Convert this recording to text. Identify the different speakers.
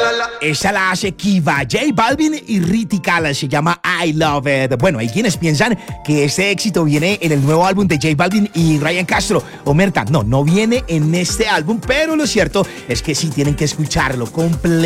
Speaker 1: Esa la hace Kiva, J Balvin y Ritty Kala, se llama I Love It. Bueno, hay quienes piensan que este éxito viene en el nuevo álbum de J Balvin y Ryan Castro. Omerta, no viene en este álbum, pero lo cierto es que sí tienen que escucharlo completo.